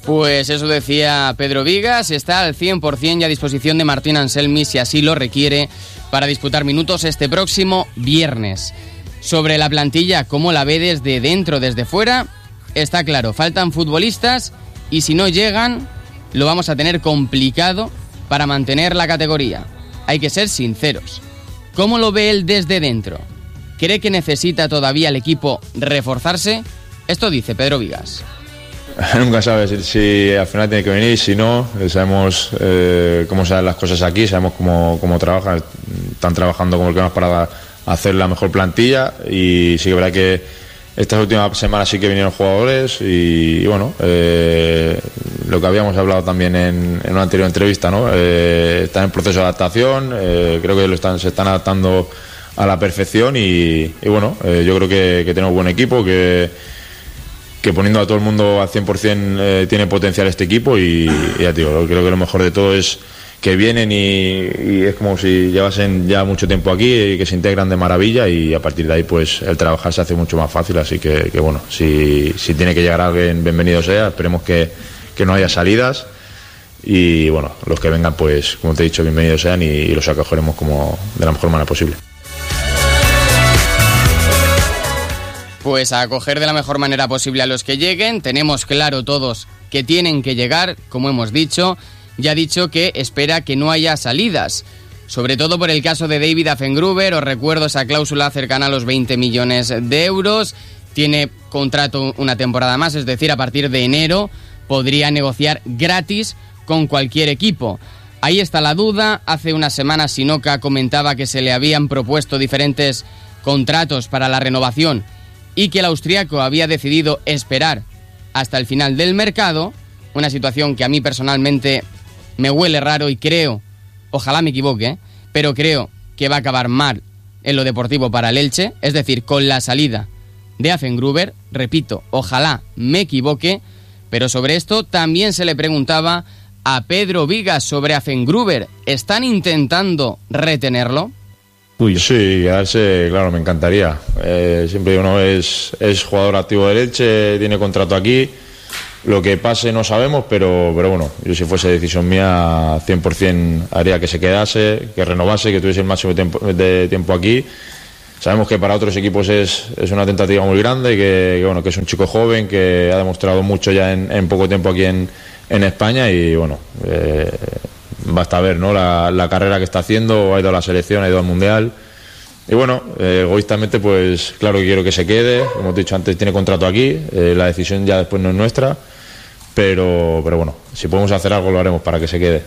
Pues eso decía Pedro Vigas, está al 100% y a disposición de Martín Anselmi si así lo requiere para disputar minutos este próximo viernes. Sobre la plantilla, ¿cómo la ve desde dentro, desde fuera? Está claro, faltan futbolistas y si no llegan, lo vamos a tener complicado para mantener la categoría. Hay que ser sinceros. ¿Cómo lo ve él desde dentro? ¿Cree que necesita todavía el equipo reforzarse? Esto dice Pedro Vigas. Nunca sabes si al final tiene que venir, si no, sabemos cómo se dan las cosas aquí, sabemos cómo trabajan, están trabajando como el que más para hacer la mejor plantilla y sí que es verdad que estas últimas semanas sí que vinieron jugadores y bueno, lo que habíamos hablado también en una anterior entrevista, ¿no? Están en proceso de adaptación, creo que se están adaptando a la perfección y bueno, yo creo que tenemos buen equipo, que poniendo a todo el mundo al 100% tiene potencial este equipo y ya te digo, creo que lo mejor de todo es que vienen y es como si llevasen ya mucho tiempo aquí y que se integran de maravilla y a partir de ahí pues el trabajar se hace mucho más fácil, así que bueno, si tiene que llegar alguien, bienvenido sea, esperemos que no haya salidas y bueno, los que vengan pues como te he dicho, bienvenidos sean y los acogeremos como de la mejor manera posible. Pues a acoger de la mejor manera posible a los que lleguen. Tenemos claro todos que tienen que llegar, como hemos dicho. Ya ha dicho que espera que no haya salidas. Sobre todo por el caso de David Affengruber. Os recuerdo esa cláusula cercana a los 20 millones de euros. Tiene contrato una temporada más, es decir, a partir de enero podría negociar gratis con cualquier equipo. Ahí está la duda. Hace unas semanas Sinoca comentaba que se le habían propuesto diferentes contratos para la renovación y que el austríaco había decidido esperar hasta el final del mercado, una situación que a mí personalmente me huele raro y creo, ojalá me equivoque, pero creo que va a acabar mal en lo deportivo para el Elche, es decir, con la salida de Affengruber, repito, ojalá me equivoque, pero sobre esto también se le preguntaba a Pedro Vigas sobre Affengruber, ¿están intentando retenerlo? Sí, quedarse, claro, me encantaría. Siempre uno es jugador activo del Elche, tiene contrato aquí. Lo que pase no sabemos, pero bueno, yo si fuese decisión mía, 100% haría que se quedase, que renovase, que tuviese el máximo de tiempo aquí. Sabemos que para otros equipos es una tentativa muy grande, que bueno, que es un chico joven, que ha demostrado mucho ya en poco tiempo aquí en España y bueno, basta ver, ¿no? La carrera que está haciendo, ha ido a la selección, ha ido al Mundial y bueno, egoístamente pues claro que quiero que se quede, como he dicho antes, tiene contrato aquí, la decisión ya después no es nuestra, pero bueno, si podemos hacer algo lo haremos para que se quede.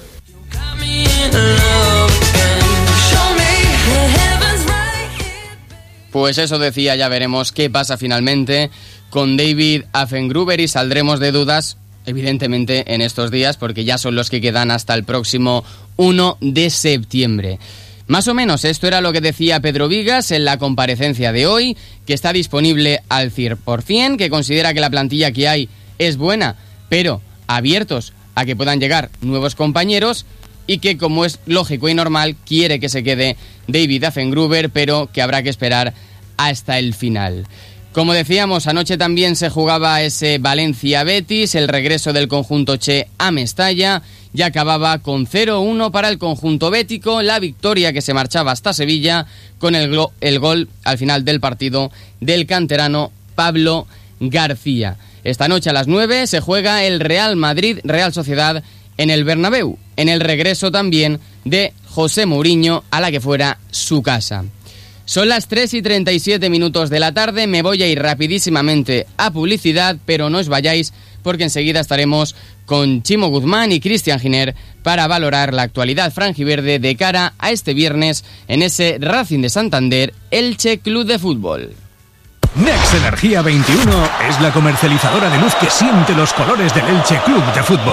Pues eso decía, ya veremos qué pasa finalmente con David Affengruber y saldremos de dudas evidentemente en estos días porque ya son los que quedan hasta el próximo 1 de septiembre. Más o menos esto era lo que decía Pedro Vigas en la comparecencia de hoy, que está disponible al 100%, que considera que la plantilla que hay es buena, pero abiertos a que puedan llegar nuevos compañeros y que, como es lógico y normal, quiere que se quede David Affengruber, pero que habrá que esperar hasta el final. Como decíamos, anoche también se jugaba ese Valencia-Betis, el regreso del conjunto Che a Mestalla, ya acababa con 0-1 para el conjunto bético, la victoria que se marchaba hasta Sevilla con el gol al final del partido del canterano Pablo García. Esta noche a las 9 se juega el Real Madrid-Real Sociedad en el Bernabéu, en el regreso también de José Mourinho a la que fuera su casa. Son las 3:37 de la tarde, me voy a ir rapidísimamente a publicidad, pero no os vayáis porque enseguida estaremos con Chimo Guzmán y Cristian Giner para valorar la actualidad franjiverde de cara a este viernes en ese Racing de Santander Elche Club de Fútbol. Next Energía 21 es la comercializadora de luz que siente los colores del Elche Club de Fútbol.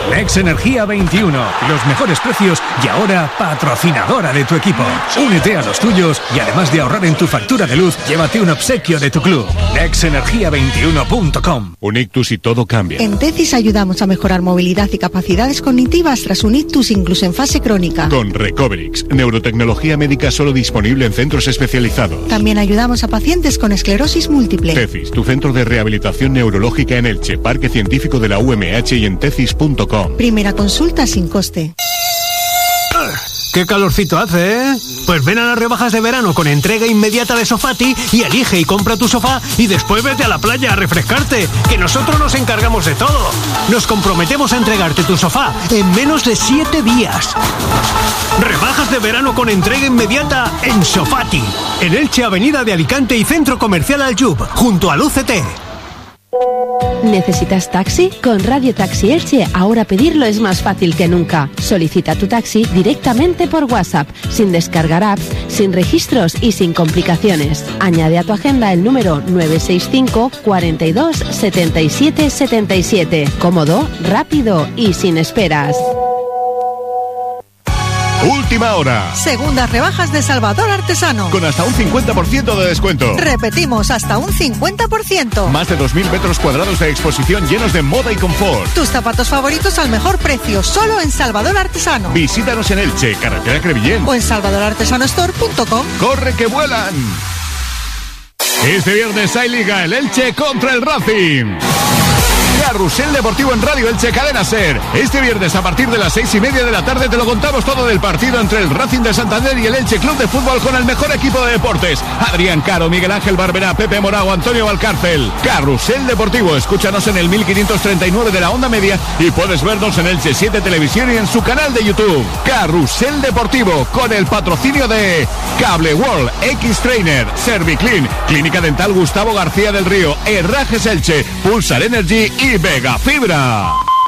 Nex Energía 21, los mejores precios y ahora patrocinadora de tu equipo. Únete a los tuyos y además de ahorrar en tu factura de luz, llévate un obsequio de tu club. nexenergia21.com. Un ictus y todo cambia. En TECIS ayudamos a mejorar movilidad y capacidades cognitivas tras un ictus incluso en fase crónica. Con Recoverix, neurotecnología médica solo disponible en centros especializados. También ayudamos a pacientes con esclerosis múltiple. TECIS, tu centro de rehabilitación neurológica en Elche, Parque Científico de la UMH y en tecis.com. Primera consulta sin coste. ¡Qué calorcito hace, eh! Pues ven a las rebajas de verano con entrega inmediata de Sofati y elige y compra tu sofá y después vete a la playa a refrescarte, que nosotros nos encargamos de todo. Nos comprometemos a entregarte tu sofá en menos de 7 días. Rebajas de verano con entrega inmediata en Sofati, en Elche, Avenida de Alicante y Centro Comercial Aljub, junto al UCT. ¿Necesitas taxi? Con Radio Taxi Elche ahora pedirlo es más fácil que nunca. Solicita tu taxi directamente por WhatsApp, sin descargar apps, sin registros y sin complicaciones. Añade a tu agenda el número 965 42 77 77. Cómodo, rápido y sin esperas. Última hora. Segundas rebajas de Salvador Artesano. Con hasta un 50% de descuento. Repetimos, hasta un 50%. Más de 2.000 metros cuadrados de exposición llenos de moda y confort. Tus zapatos favoritos al mejor precio, solo en Salvador Artesano. Visítanos en Elche, carretera Crevillén. O en salvadorartesanostore.com. ¡Corre que vuelan! Este viernes hay Liga, el Elche contra el Racing. Carrusel Deportivo en Radio Elche, Cadena SER. Este viernes a partir de las 6:30 de la tarde te lo contamos todo del partido entre el Racing de Santander y el Elche Club de Fútbol con el mejor equipo de deportes. Adrián Caro, Miguel Ángel Barberá, Pepe Morao, Antonio Valcárcel. Carrusel Deportivo, escúchanos en el 1539 de la onda media y puedes vernos en Elche 7 Televisión y en su canal de YouTube. Carrusel Deportivo con el patrocinio de Cable World, X-Trainer, Serviclean, Clínica Dental Gustavo García del Río, Herrajes Elche, Pulsar Energy y Vega Fibra.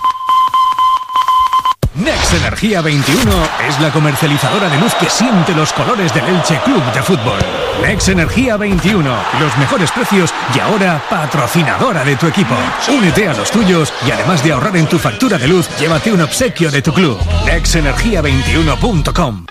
Nex Energía 21 es la comercializadora de luz que siente los colores del Elche Club de Fútbol. Nex Energía 21, los mejores precios y ahora patrocinadora de tu equipo. Únete a los tuyos y además de ahorrar en tu factura de luz, llévate un obsequio de tu club. nexenergia21.com.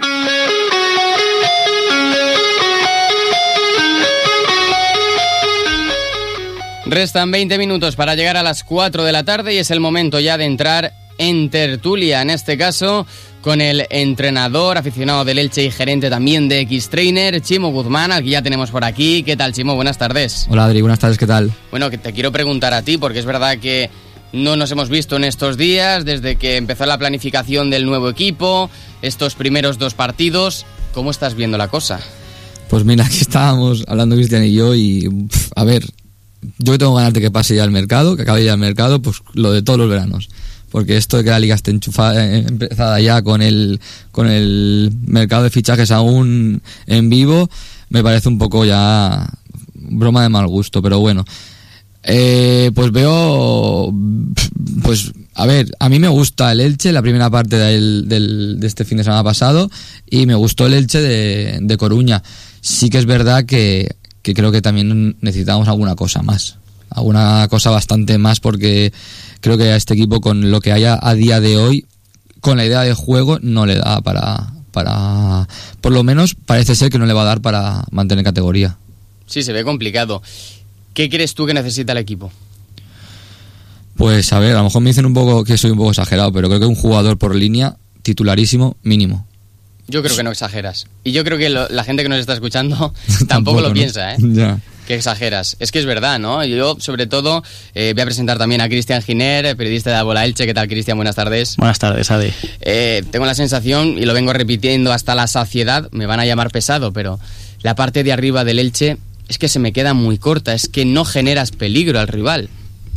Restan 20 minutos para llegar a las 4 de la tarde y es el momento ya de entrar en tertulia, en este caso con el entrenador, aficionado del Elche y gerente también de X-Trainer, Chimo Guzmán, al que ya tenemos por aquí. ¿Qué tal, Chimo? Buenas tardes. Hola, Adri, buenas tardes, ¿qué tal? Bueno, que te quiero preguntar a ti, porque es verdad que no nos hemos visto en estos días, desde que empezó la planificación del nuevo equipo, estos primeros 2 partidos. ¿Cómo estás viendo la cosa? Pues mira, aquí estábamos hablando Cristian y yo y, a ver, yo tengo ganas de que pase ya el mercado, que acabe ya el mercado, pues lo de todos los veranos. Porque esto de que la liga esté empezada ya con el mercado de fichajes aún en vivo, me parece un poco ya broma de mal gusto, pero bueno. Pues veo, pues a ver, a mí me gusta el Elche, la primera parte de este fin de semana pasado, y me gustó el Elche de Coruña. Sí que es verdad que creo que también necesitamos alguna cosa más, alguna cosa bastante más, porque creo que a este equipo, con lo que haya a día de hoy, con la idea de juego, no le da para por lo menos parece ser que no le va a dar para mantener categoría. Sí, se ve complicado. ¿Qué crees tú que necesita el equipo? Pues a ver, a lo mejor me dicen un poco que soy un poco exagerado, pero creo que un jugador por línea titularísimo mínimo. Yo creo que no exageras. Y yo creo que la gente que nos está escuchando tampoco lo piensa, ¿eh? Ya. Que exageras. Es que es verdad, ¿no? Yo, sobre todo, voy a presentar también a Cristian Giner, periodista de Bola Elche. ¿Qué tal, Cristian? Buenas tardes. Buenas tardes, Adi. Tengo la sensación, y lo vengo repitiendo hasta la saciedad, me van a llamar pesado, pero la parte de arriba del Elche es que se me queda muy corta, es que no generas peligro al rival.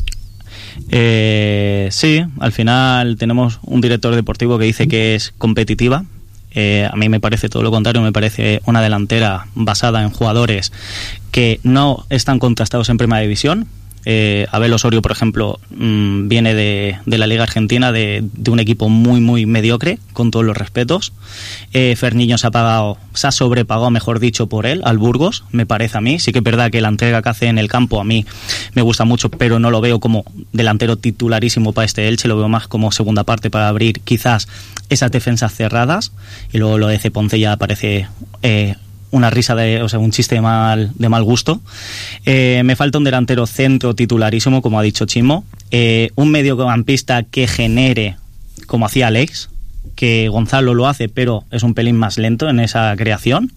Sí, al final tenemos un director deportivo que dice que es competitiva. A mí me parece todo lo contrario, me parece una delantera basada en jugadores que no están contrastados en primera división. Abel Osorio, por ejemplo, viene de la Liga Argentina, de un equipo muy, muy mediocre, con todos los respetos. Ferniño se ha sobrepagado, mejor dicho, por él, al Burgos, me parece a mí. Sí que es verdad que la entrega que hace en el campo a mí me gusta mucho, pero no lo veo como delantero titularísimo para este Elche, lo veo más como segunda parte para abrir quizás esas defensas cerradas. Y luego lo de Ceponce ya parece una risa, un chiste de mal gusto. Me falta un delantero centro titularísimo, como ha dicho Chimo, un mediocampista que genere, como hacía Alex, que Gonzalo lo hace, pero es un pelín más lento en esa creación.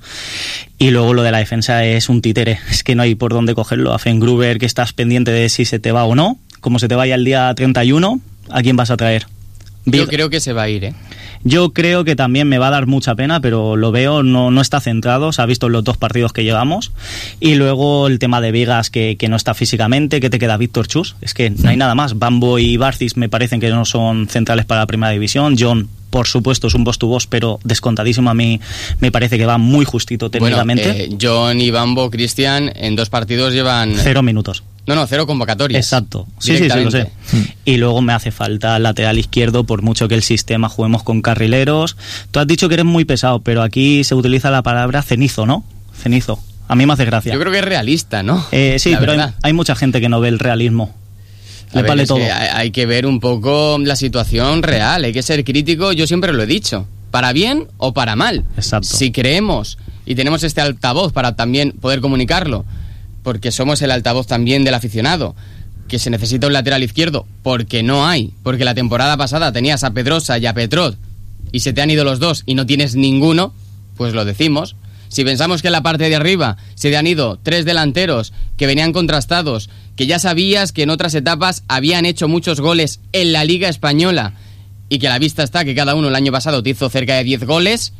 Y luego lo de la defensa es un títere, es que no hay por dónde cogerlo. A Fengruber, que estás pendiente de si se te va o no, como se te vaya el día 31, ¿a quién vas a traer? Yo creo que se va a ir, Yo creo que también me va a dar mucha pena, pero lo veo, no está centrado, se ha visto en los 2 partidos que llevamos. Y luego el tema de Vigas, que no está físicamente. ¿Qué te queda, Víctor Chus? Es que no hay nada más. Bambo y Barcis me parecen que no son centrales para la primera división. John, por supuesto, es un boss to boss, pero descontadísimo. A mí me parece que va muy justito técnicamente. Bueno, John y Bambo, Cristian, en 2 partidos llevan 0 minutos. No, 0 convocatorias. Exacto. Sí, lo sé. Y luego me hace falta lateral izquierdo, por mucho que el sistema juguemos con carrileros. Tú has dicho que eres muy pesado, pero aquí se utiliza la palabra cenizo, ¿no? Cenizo. A mí me hace gracia. Yo creo que es realista, ¿no? Sí, pero hay mucha gente que no ve el realismo. Le vale todo. Hay que ver un poco la situación real, hay que ser crítico, yo siempre lo he dicho, para bien o para mal. Exacto. Si creemos y tenemos este altavoz para también poder comunicarlo, porque somos el altavoz también del aficionado, que se necesita un lateral izquierdo, porque no hay, porque la temporada pasada tenías a Pedrosa y a Petrot y se te han ido los 2 y no tienes ninguno, pues lo decimos. Si pensamos que en la parte de arriba se te han ido 3 delanteros que venían contrastados, que ya sabías que en otras etapas habían hecho muchos goles en la Liga Española y que a la vista está que cada uno el año pasado te hizo cerca de 10 goles,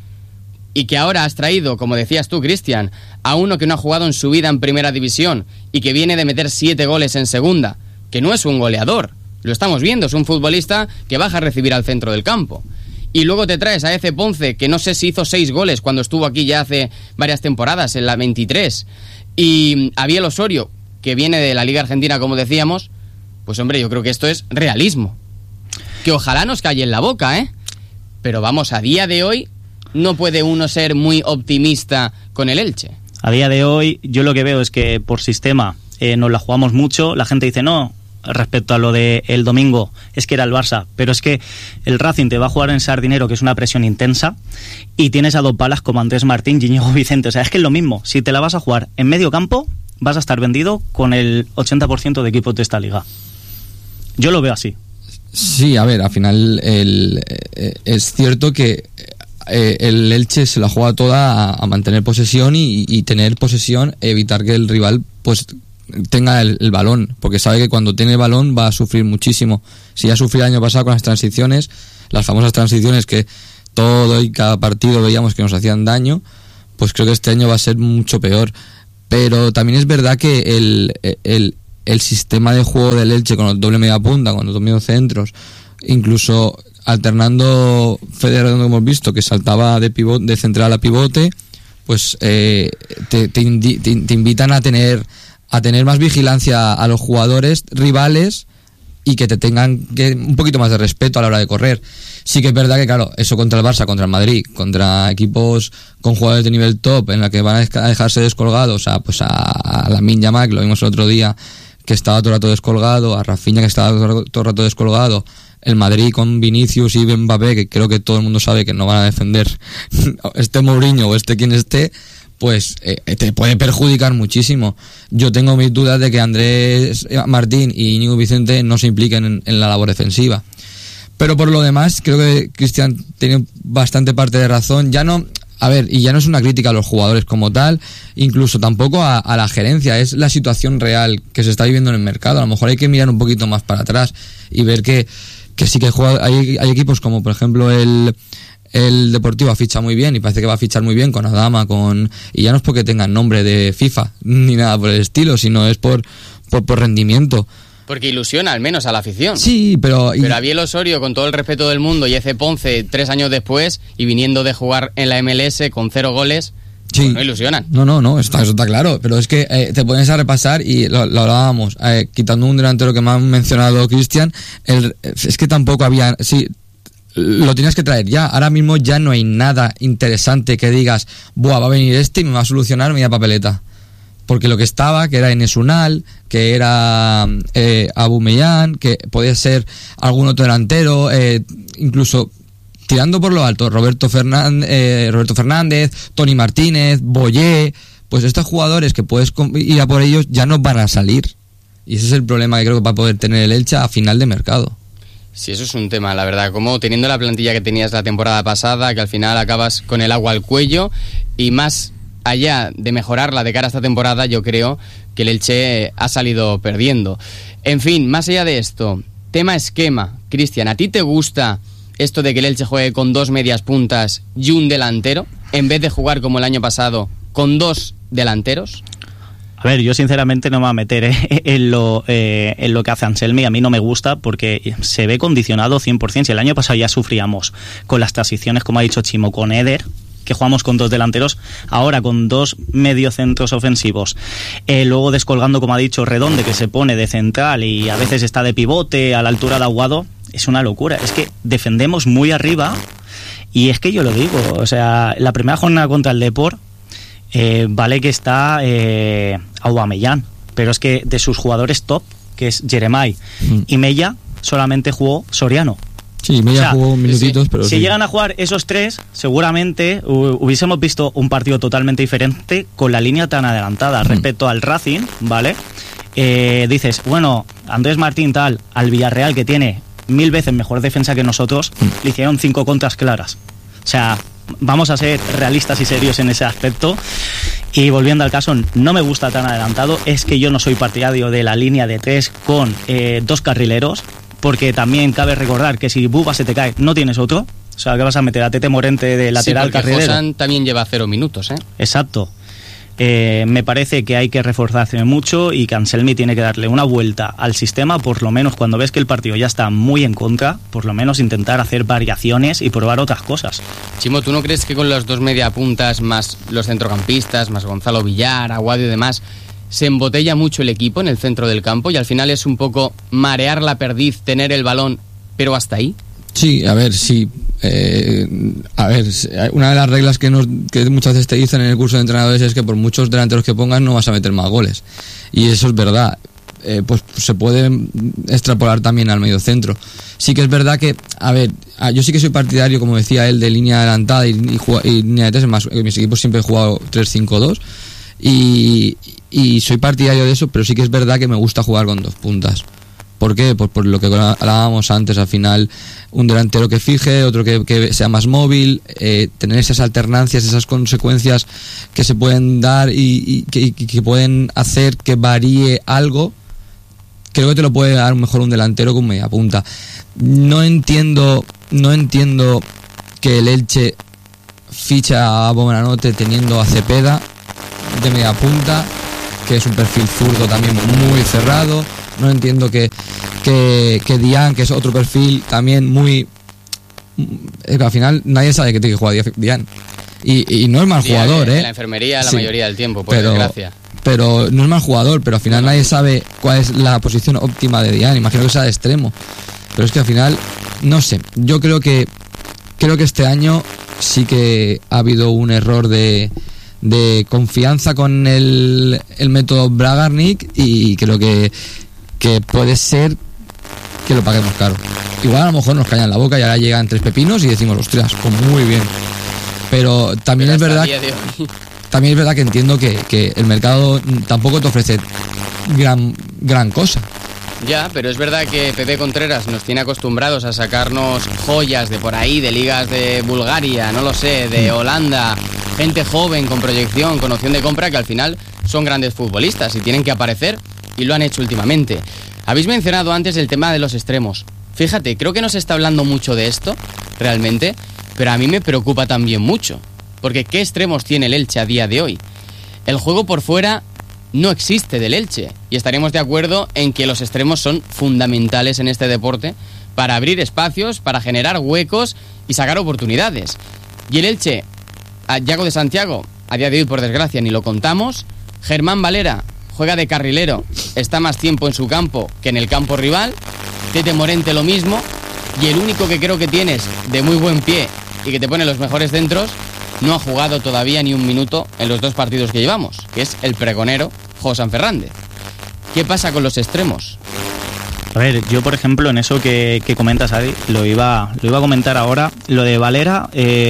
y que ahora has traído, como decías tú, Cristian, a uno que no ha jugado en su vida en primera división y que viene de meter 7 goles en segunda, que no es un goleador, lo estamos viendo, es un futbolista que baja a recibir al centro del campo. Y luego te traes a Eze Ponce, que no sé si hizo 6 goles cuando estuvo aquí ya hace varias temporadas, en la 23, y a Biel Osorio, que viene de la Liga Argentina, como decíamos. Pues hombre, yo creo que esto es realismo, que ojalá nos calle en la boca, pero vamos, a día de hoy no puede uno ser muy optimista con el Elche. A día de hoy yo lo que veo es que por sistema nos la jugamos mucho. La gente dice no, respecto a lo de el domingo, es que era el Barça, pero es que el Racing te va a jugar en Sardinero, que es una presión intensa, y tienes a 2 balas como Andrés Martín y Íñigo Vicente. O sea, es que es lo mismo. Si te la vas a jugar en medio campo, vas a estar vendido con el 80% de equipos de esta liga. Yo lo veo así. Sí, a ver, al final es cierto que el Elche se la juega toda a mantener posesión y tener posesión, evitar que el rival pues tenga el balón, porque sabe que cuando tiene el balón va a sufrir muchísimo. Si ya sufrió el año pasado con las transiciones, las famosas transiciones que todo y cada partido veíamos que nos hacían daño, pues creo que este año va a ser mucho peor. Pero también es verdad que el sistema de juego del Elche con el doble media punta, con los 2 mediocentros, incluso alternando Fede Redondo, como hemos visto, que saltaba de central a pivote, pues te invitan a tener más vigilancia a los jugadores rivales y que te tengan un poquito más de respeto a la hora de correr. Sí que es verdad que, claro, eso contra el Barça, contra el Madrid, contra equipos con jugadores de nivel top, en la que van a dejarse descolgados a Lamine Yamal, que lo vimos el otro día, que estaba todo el rato descolgado, a Rafinha, que estaba todo el rato descolgado, el Madrid con Vinicius y Mbappé, que creo que todo el mundo sabe que no van a defender este Mourinho o quien esté, pues te puede perjudicar muchísimo. Yo tengo mis dudas de que Andrés Martín y Íñigo Vicente no se impliquen en la labor defensiva. Pero por lo demás, creo que Cristian tiene bastante parte de razón. Ya no es una crítica a los jugadores como tal, incluso tampoco a la gerencia, es la situación real que se está viviendo en el mercado. A lo mejor hay que mirar un poquito más para atrás y ver que sí que hay equipos como, por ejemplo, el Deportivo ficha muy bien y parece que va a fichar muy bien con Adama, y ya no es porque tengan nombre de FIFA ni nada por el estilo, sino es por rendimiento. Porque ilusiona al menos a la afición. Sí, pero a Biel Osorio, con todo el respeto del mundo, y Eze Ponce 3 años después y viniendo de jugar en la MLS con 0 goles, Sí. Pues no ilusionan. No, eso está claro. Pero es que te pones a repasar y lo hablábamos, quitando un delantero que me ha mencionado Cristian, es que tampoco había... Sí, lo tienes que traer ya. Ahora mismo ya no hay nada interesante que digas, buah, va a venir este y me va a solucionar media papeleta. Porque lo que estaba, que era Enes Unal, que era Aubameyang, que podía ser algún otro delantero, incluso tirando por lo alto, Roberto Fernández, Tony Martínez, Boyé, pues estos jugadores que puedes ir a por ellos ya no van a salir. Y ese es el problema que creo que va a poder tener el Elche a final de mercado. Sí, eso es un tema, la verdad, como teniendo la plantilla que tenías la temporada pasada, que al final acabas con el agua al cuello, y más allá de mejorarla de cara a esta temporada, yo creo que el Elche ha salido perdiendo. En fin, más allá de esto, tema esquema. Cristian, ¿a ti te gusta esto de que el Elche juegue con 2 medias puntas y un delantero, en vez de jugar como el año pasado con 2 delanteros? A ver, yo sinceramente no me voy a meter en lo que hace Anselmi. A mí no me gusta porque se ve condicionado 100%. Si el año pasado ya sufríamos con las transiciones, como ha dicho Chimo, con Eder, que jugamos con 2 delanteros, ahora con 2 mediocentros ofensivos, luego descolgando, como ha dicho Redonde, que se pone de central y a veces está de pivote a la altura de Aguado, es una locura. Es que defendemos muy arriba y es que yo lo digo, o sea, la primera jornada contra el Depor, vale que está Aubameyang, pero es que de sus jugadores top, que es Jeremai y Mella, solamente jugó Soriano. Sí, Mella jugó minutitos, pero si llegan a jugar esos 3, seguramente hubiésemos visto un partido totalmente diferente con la línea tan adelantada. Respecto al Racing, ¿vale? Dices, bueno, Andrés Martín tal, al Villarreal, que tiene 1000 veces mejor defensa que nosotros, le hicieron 5 contras claras. O sea, vamos a ser realistas y serios en ese aspecto. Y volviendo al caso, no me gusta tan adelantado. Es que yo no soy partidario de la línea de 3 con 2 carrileros, porque también cabe recordar que si Buba se te cae, no tienes otro. O sea, que vas a meter a Tete Morente de lateral, sí, porque carrilero. Josan también lleva 0 minutos, ¿eh? Exacto. Me parece que hay que reforzarse mucho y que Anselmi tiene que darle una vuelta al sistema, por lo menos cuando ves que el partido ya está muy en contra, por lo menos intentar hacer variaciones y probar otras cosas. Chimo, ¿tú no crees que con los 2 mediapuntas más los centrocampistas, más Gonzalo Villar, Aguado y demás, se embotella mucho el equipo en el centro del campo y al final es un poco marear la perdiz, tener el balón, pero hasta ahí? Sí, a ver, sí. Una de las reglas que muchas veces te dicen en el curso de entrenadores es que por muchos delanteros que pongas no vas a meter más goles. Y eso es verdad. Pues se puede extrapolar también al medio centro. Sí que es verdad que, a ver, yo sí que soy partidario, como decía él, de línea adelantada y línea de 3, más en mis equipos siempre he jugado 3-5-2 y soy partidario de eso, pero sí que es verdad que me gusta jugar con 2 puntas. ¿Por qué? Pues por lo que hablábamos antes, al final un delantero que fije, otro que sea más móvil, tener esas alternancias, esas consecuencias que se pueden dar y que pueden hacer que varíe algo, creo que te lo puede dar mejor un delantero con media punta. No entiendo que el Elche ficha a Buonanotte teniendo a Cepeda de media punta, que es un perfil zurdo también muy cerrado. No entiendo que Dian, que es otro perfil también muy... al final nadie sabe que tiene que jugar Dian. Y no es mal jugador, En la enfermería la mayoría del tiempo, por desgracia. Pero no es mal jugador, pero al final nadie sabe cuál es la posición óptima de Dian. Imagino que sea de extremo. Pero es que al final, no sé, yo creo que este año sí que ha habido un error de confianza con el método Bragarnik y creo que puede ser que lo paguemos caro. Igual a lo mejor nos callan la boca y ahora llegan 3 pepinos y decimos, ostras, pues muy bien. Pero también es verdad que entiendo que el mercado tampoco te ofrece gran cosa. Ya, pero es verdad que Pepe Contreras nos tiene acostumbrados a sacarnos joyas de por ahí, de ligas de Bulgaria, no lo sé, de Holanda, gente joven con proyección, con opción de compra, que al final son grandes futbolistas y tienen que aparecer, y lo han hecho últimamente. Habéis mencionado antes el tema de los extremos. Fíjate, creo que no se está hablando mucho de esto, realmente, pero a mí me preocupa también mucho, porque ¿qué extremos tiene el Elche a día de hoy? El juego por fuera no existe del Elche, y estaremos de acuerdo en que los extremos son fundamentales en este deporte para abrir espacios, para generar huecos y sacar oportunidades. Y el Elche, a Yago de Santiago, a día de hoy, por desgracia, ni lo contamos. Germán Valera juega de carrilero, está más tiempo en su campo que en el campo rival. Tete Morente lo mismo. Y el único que creo que tienes de muy buen pie y que te pone los mejores centros, no ha jugado todavía ni un minuto en los 2 partidos que llevamos, que es el pregonero Josan Fernández. ¿Qué pasa con los extremos? A ver, yo por ejemplo en eso que comentas, Adi, lo iba a comentar ahora. Lo de Valera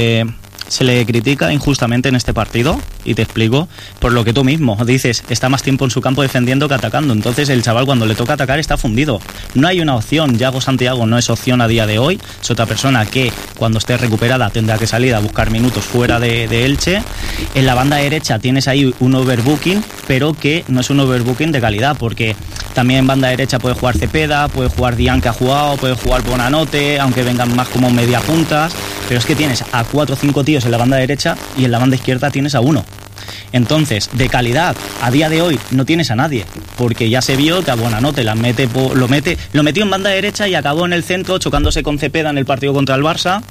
se le critica injustamente en este partido, y te explico, por lo que tú mismo dices, está más tiempo en su campo defendiendo que atacando. Entonces el chaval cuando le toca atacar está fundido. No hay una opción. Yago Santiago no es opción a día de hoy, es otra persona que cuando esté recuperada tendrá que salir a buscar minutos fuera de Elche. En la banda derecha tienes ahí un overbooking, pero que no es un overbooking de calidad, porque también en banda derecha puede jugar Cepeda, puede jugar Dian, que ha jugado, puede jugar Bonanote, aunque vengan más como media puntas, pero es que tienes a 4 o 5 tíos en la banda derecha y en la banda izquierda tienes a 1. Entonces, de calidad, a día de hoy no tienes a nadie, porque ya se vio que a Bonanote lo metió en banda derecha y acabó en el centro chocándose con Cepeda en el partido contra el Barça.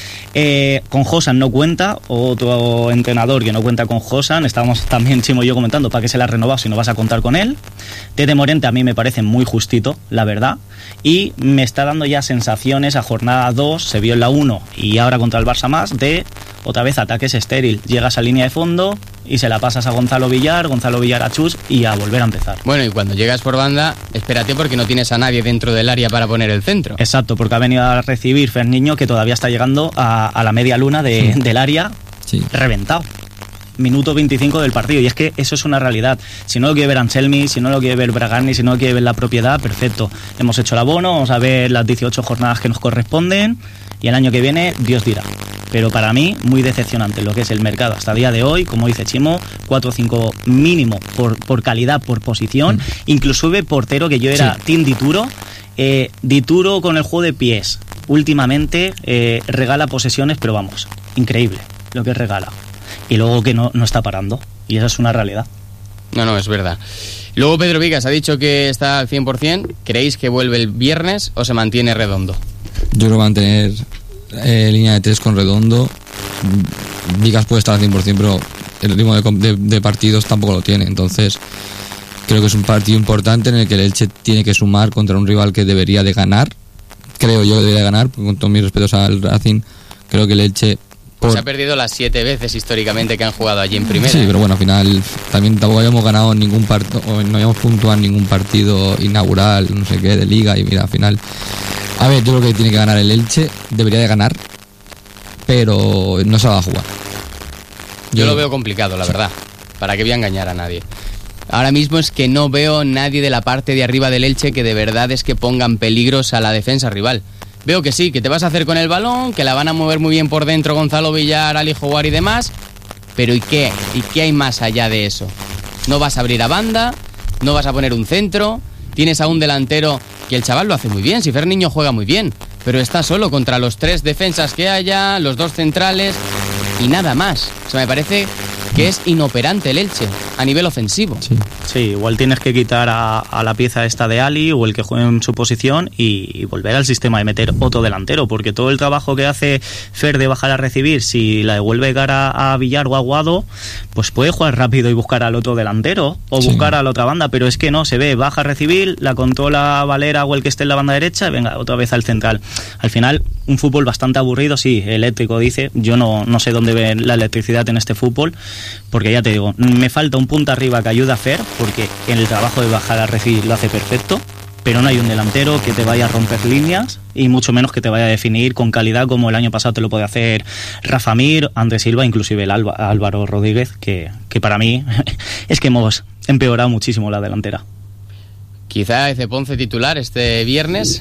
Con Josan no cuenta, otro entrenador que no cuenta con Josan. Estábamos también Chimo y yo comentando para qué se la ha renovado si no vas a contar con él. Tete Morente a mí me parece muy justito, la verdad, y me está dando ya sensaciones a jornada 2, se vio en la 1 y ahora contra el Barça más, de otra vez ataques estéril. Llegas a línea de fondo y se la pasas a Gonzalo Villar a Chus y a volver a empezar. Bueno, y cuando llegas por banda, espérate, porque no tienes a nadie dentro del área para poner el centro. Exacto, porque ha venido a recibir Ferniño, que todavía está llegando a la media luna del área, reventado. Minuto 25 del partido, y es que eso es una realidad. Si no lo quiere ver Anselmi, si no lo quiere ver Bragarni, si no lo quiere ver la propiedad, perfecto. Hemos hecho el abono, vamos a ver las 18 jornadas que nos corresponden, y el año que viene Dios dirá. Pero para mí, muy decepcionante lo que es el mercado hasta el día de hoy. Como dice Chimo, 4 o 5 mínimo por calidad, por posición. Inclusive portero, que yo era Team Dituro. Dituro con el juego de pies últimamente regala posesiones, pero vamos, increíble lo que regala. Y luego que no está parando, y esa es una realidad. No, es verdad. Luego Pedro Vigas ha dicho que está al 100%. ¿Creéis que vuelve el viernes o se mantiene Redondo? Yo creo que va a mantener línea de 3 con Redondo. Vigas puede estar al 100%, pero el ritmo de partidos tampoco lo tiene. Entonces creo que es un partido importante en el que el Elche tiene que sumar contra un rival que debería de ganar. Creo yo que debería de ganar, con todos mis respetos al Racing. Creo que el Elche se ha perdido las 7 veces históricamente que han jugado allí en primera. Sí, pero bueno, al final también tampoco habíamos ganado ningún partido, no habíamos puntuado en ningún partido inaugural, no sé qué, de liga, y mira, al final, a ver, yo creo que tiene que ganar el Elche, debería de ganar, pero no se va a jugar. Yo lo veo complicado, la verdad, para que voy a engañar a nadie. Ahora mismo es que no veo nadie de la parte de arriba del Elche que de verdad es que pongan peligros a la defensa rival. Veo que sí, que te vas a hacer con el balón, que la van a mover muy bien por dentro Gonzalo Villar, Ali Howard y demás, pero ¿y qué? ¿Y qué hay más allá de eso? No vas a abrir a banda, no vas a poner un centro, tienes a un delantero que el chaval lo hace muy bien, si Ferniño juega muy bien, pero está solo contra los 3 defensas que haya, los 2 centrales y nada más. O sea, me parece que es inoperante el Elche a nivel ofensivo. Sí, igual tienes que quitar a la pieza esta de Ali o el que juegue en su posición y volver al sistema de meter otro delantero, porque todo el trabajo que hace Fer de bajar a recibir, si la devuelve cara a Villar o a Guado, pues puede jugar rápido y buscar al otro delantero o buscar a la otra banda, pero es que no, se ve, baja a recibir, la controla Valera o el que esté en la banda derecha y venga, otra vez al central. Al final, un fútbol bastante aburrido, sí, eléctrico dice, yo no sé dónde ve la electricidad en este fútbol, porque ya te digo, me falta un punta arriba que ayude a Fer, porque en el trabajo de bajar a recibir lo hace perfecto, pero no hay un delantero que te vaya a romper líneas y mucho menos que te vaya a definir con calidad como el año pasado te lo puede hacer Rafa Mir, Andrés Silva, inclusive el Álvaro Rodríguez, que para mí es que hemos empeorado muchísimo la delantera. Quizá Eze Ponce titular este viernes.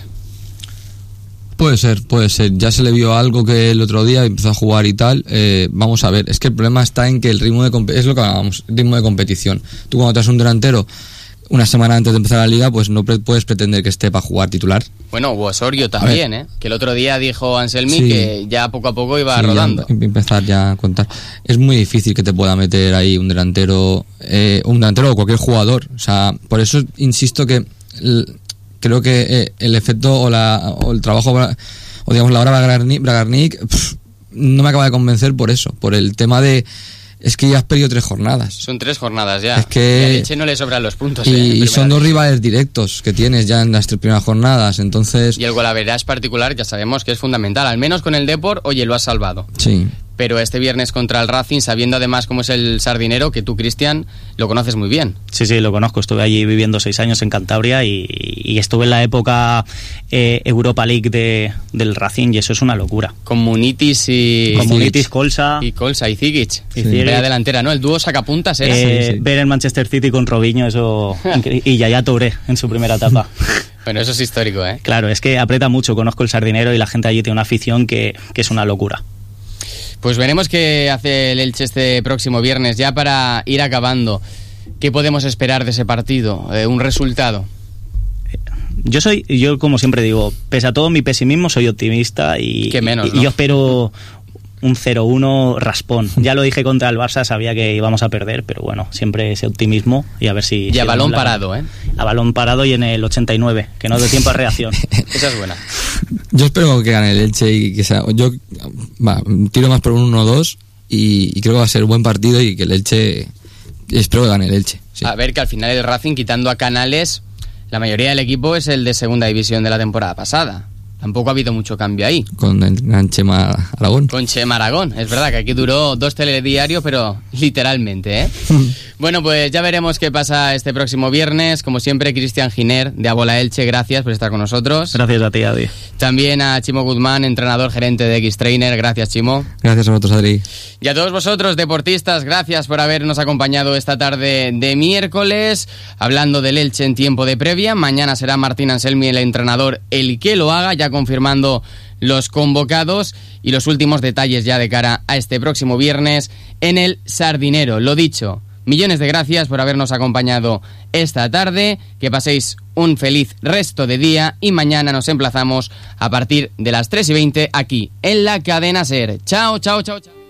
Puede ser. Ya se le vio algo que el otro día empezó a jugar y tal. Vamos a ver. Es que el problema está en que el ritmo es lo que hablábamos, ritmo de competición. Tú cuando traes un delantero una semana antes de empezar la liga, pues no puedes pretender que esté para jugar titular. Bueno, Osorio también, que el otro día dijo Anselmi que ya poco a poco iba rodando. Empezar ya a contar. Es muy difícil que te pueda meter ahí un delantero o cualquier jugador. O sea, por eso insisto que creo que el efecto o el trabajo, o digamos la hora Bragarnik, no me acaba de convencer por eso, por el tema de es que ya has perdido 3 jornadas. Son 3 jornadas ya. Es que... Y a Elche no le sobran los puntos. Y son 2 rivales directos que tienes ya en las 3 primeras jornadas, entonces... Y el golaveraje particular ya sabemos que es fundamental. Al menos con el Depor, oye, lo has salvado. Sí. Pero este viernes contra el Racing, sabiendo además cómo es el Sardinero, que tú, Cristian, lo conoces muy bien. Sí, lo conozco. Estuve allí viviendo 6 años en Cantabria y estuve en la época Europa League del Racing y eso es una locura. Con Munitis, Colsa y Zigic. Sí. Vea delantera, ¿no? El dúo sacapuntas era. Ver el Manchester City con Robinho, eso... y Yaya Touré en su primera etapa. Bueno, eso es histórico, ¿eh? Claro, es que aprieta mucho. Conozco el Sardinero y la gente allí tiene una afición que es una locura. Pues veremos qué hace el Elche este próximo viernes. Ya para ir acabando, ¿qué podemos esperar de ese partido? ¿Un resultado? Yo como siempre digo, pese a todo mi pesimismo, soy optimista y, ¿Qué menos, y yo espero un 0-1 raspón. Ya lo dije contra el Barça, sabía que íbamos a perder, pero bueno, siempre ese optimismo y a ver si... Y a balón parado, ¿eh? A balón parado y en el 89, que no dé tiempo a reacción. Esa es buena. Yo espero que gane el Elche y que sea... Yo tiro más por un 1-2 y creo que va a ser un buen partido y que el Elche... Espero que gane el Elche. Sí. A ver, que al final el Racing, quitando a Canales, la mayoría del equipo es el de segunda división de la temporada pasada. Tampoco ha habido mucho cambio ahí. Con el gran Chema Aragón. Con Chema Aragón. Es verdad que aquí duró 2 telediarios, pero literalmente, ¿eh? Bueno, pues ya veremos qué pasa este próximo viernes. Como siempre, Cristian Giner, de Abola Elche, gracias por estar con nosotros. Gracias a ti, Adi. También a Chimo Guzmán, entrenador gerente de X-Trainer. Gracias, Chimo. Gracias a vosotros, Adri. Y a todos vosotros, deportistas, gracias por habernos acompañado esta tarde de miércoles, hablando del Elche en tiempo de previa. Mañana será Martín Anselmi, el entrenador, el que lo haga, ya confirmando los convocados y los últimos detalles ya de cara a este próximo viernes en el Sardinero. Lo dicho, millones de gracias por habernos acompañado esta tarde, que paséis un feliz resto de día y mañana nos emplazamos a partir de las 3:20 aquí en la cadena SER. Chao, chao, chao, chao.